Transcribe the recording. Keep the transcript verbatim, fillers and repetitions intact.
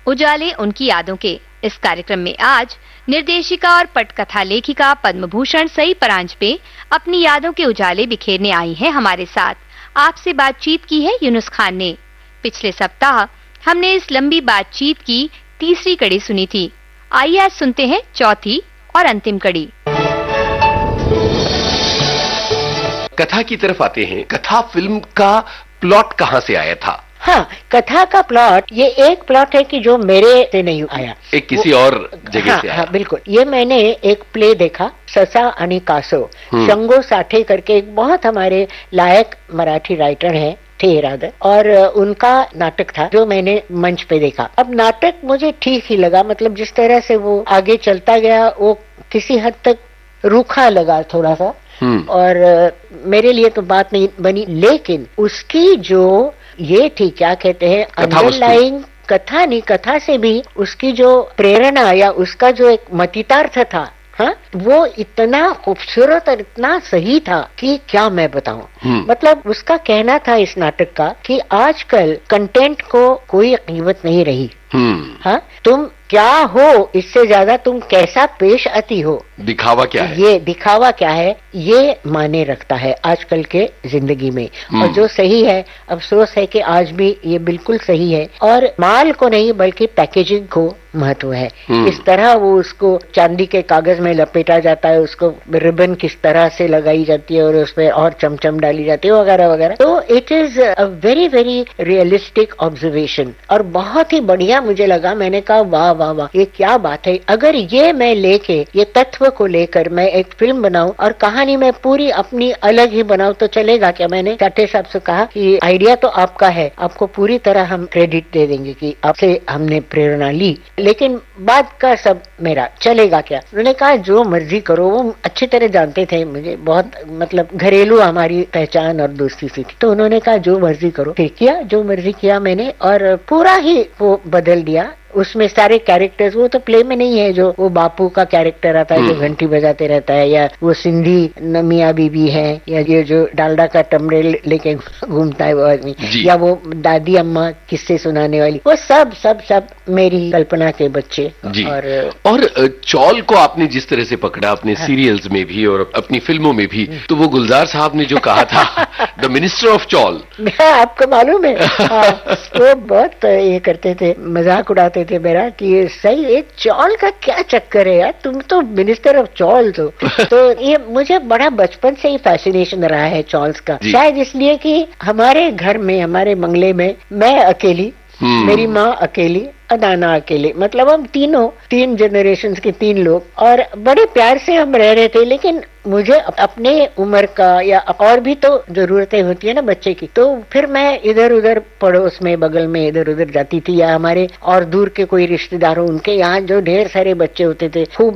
उजाले उनकी यादों के इस कार्यक्रम में आज निर्देशिका और पटकथा लेखिका पद्म भूषण सई परांजपे अपनी यादों के उजाले बिखेरने आई हैं हमारे साथ। आपसे बातचीत की है यूनुस खान ने। पिछले सप्ताह हमने इस लंबी बातचीत की तीसरी कड़ी सुनी थी। आइए आज सुनते हैं चौथी और अंतिम कड़ी। कथा की तरफ आते हैं। कथा फिल्म का प्लॉट कहाँ से आया था? हाँ, कथा का प्लॉट ये एक प्लॉट है कि जो मेरे से नहीं आया, एक किसी और जगह हाँ, से आया। हाँ, बिल्कुल। ये मैंने एक प्ले देखा, ससा आणि कासो, शंगो साठे करके एक बहुत हमारे लायक मराठी राइटर हैं, थे रादर, और उनका नाटक था जो मैंने मंच पे देखा। अब नाटक मुझे ठीक ही लगा, मतलब जिस तरह से वो आगे चलता गया वो किसी हद तक रूखा लगा थोड़ा सा, और मेरे लिए तो बात नहीं बनी, लेकिन उसकी जो ये थी क्या कहते हैं अंडरलाइंग कथा नहीं, कथा से भी उसकी जो प्रेरणा या उसका जो एक मतितार्थ था, हाँ, वो इतना खूबसूरत और इतना सही था कि क्या मैं बताऊं। मतलब उसका कहना था इस नाटक का कि आजकल कंटेंट को कोई कीमत नहीं रही। हाँ, तुम क्या हो, इससे ज्यादा तुम कैसा पेश आती हो, दिखावा क्या है, ये दिखावा क्या है, ये माने रखता है आजकल के जिंदगी में। और जो सही है, अफसोस है कि आज भी ये बिल्कुल सही है, और माल को नहीं बल्कि पैकेजिंग को महत्व है। इस तरह वो उसको चांदी के कागज में लपेटा जाता है, उसको रिबन किस तरह से लगाई जाती है और उसमें और चमचम डाली जाती है वगैरह वगैरह। तो it is a very very realistic observation और बहुत ही बढ़िया मुझे लगा। मैंने कहा वाह वाह वाह, ये क्या बात है। अगर ये मैं लेके, ये तत्व को लेकर मैं एक फिल्म बनाऊं और कहानी में पूरी अपनी अलग ही बनाऊं तो चलेगा क्या? मैंने साठे साहब से कहा कि आइडिया तो आपका है, आपको पूरी तरह हम क्रेडिट दे देंगे कि आपसे हमने प्रेरणा ली, लेकिन बाद का सब मेरा, चलेगा क्या? उन्होंने कहा जो मर्जी करो। वो अच्छी तरह जानते थे मुझे, बहुत मतलब घरेलू हमारी पहचान और दोस्ती सी थी। तो उन्होंने कहा जो मर्जी करो। फिर किया, जो मर्जी किया मैंने, और पूरा ही वो बदल दिया। उसमें सारे कैरेक्टर्स, वो तो प्ले में नहीं है, जो वो बापू का कैरेक्टर आता है जो घंटी बजाते रहता है, या वो सिंधी नमिया बीबी है, या ये जो डालडा का टमरे लेके घूमता है वो आदमी, या वो दादी अम्मा किस्से सुनाने वाली, वो सब सब सब मेरी कल्पना के बच्चे। और और चौल को आपने जिस तरह से पकड़ा अपने हाँ। सीरियल्स में भी और अपनी फिल्मों में भी, तो वो गुलजार साहब ने जो कहा था द मिनिस्टर ऑफ चौल, आपको मालूम है, वो बहुत ये करते थे, मजाक उड़ाते थे मेरा कि सही है, चौल का क्या चक्कर है यार, तुम तो मिनिस्टर ऑफ चौल तो तो ये मुझे बड़ा बचपन से ही फैसिनेशन रहा है चौल्स का। शायद इसलिए कि हमारे घर में, हमारे बंगले में मैं अकेली, मेरी माँ अकेली, अदाना अकेले, मतलब हम तीनों, तीन जनरेशन के तीन लोग, और बड़े प्यार से हम रह रहे थे। लेकिन मुझे अपने उम्र का या और भी तो जरूरतें होती है ना बच्चे की, तो फिर मैं इधर उधर पड़ोस में, बगल में इधर उधर जाती थी, या हमारे और दूर के कोई रिश्तेदार हो, उनके यहाँ जो ढेर सारे बच्चे होते थे, खूब